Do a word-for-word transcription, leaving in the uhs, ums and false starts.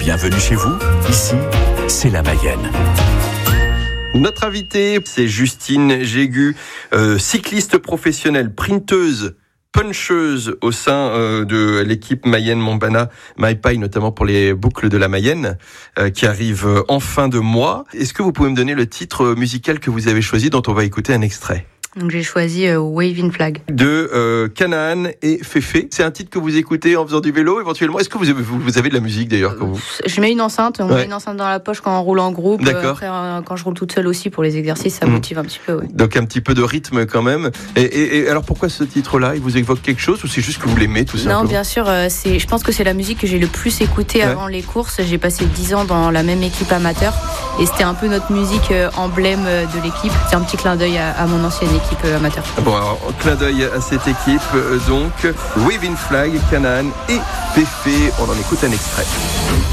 bienvenue chez vous. Ici, c'est la Mayenne. Notre invitée, c'est Justine Jégu, euh, cycliste professionnelle, printeuse, puncheuse au sein euh, de l'équipe Mayenne Montbana MyPy, notamment pour les boucles de la Mayenne, euh, qui arrivent en fin de mois. Est-ce que vous pouvez me donner le titre musical que vous avez choisi, dont on va écouter un extrait ? Donc j'ai choisi euh, Waving Flag. De euh, Canaan et Féfé. C'est un titre que vous écoutez en faisant du vélo éventuellement. Est-ce que vous avez, vous, vous avez de la musique d'ailleurs quand vous... Je mets une enceinte, on ouais. met une enceinte dans la poche quand on roule en groupe. D'accord. Après, euh, quand je roule toute seule aussi pour les exercices, ça mmh. motive un petit peu. Ouais. Donc un petit peu de rythme quand même. Et, et, et alors pourquoi ce titre-là ? Il vous évoque quelque chose ou c'est juste que vous l'aimez tout simplement ? Non, bien sûr. Euh, c'est, je pense que c'est la musique que j'ai le plus écoutée ouais. avant les courses. J'ai passé dix ans dans la même équipe amateur et c'était un peu notre musique euh, emblème de l'équipe. C'est un petit clin d'œil à, à mon ancienne équipe euh, amateur. Bon, alors, clin d'œil à cette équipe, euh, donc, Waving Flag, Canaan et Féfé. On en écoute un extrait.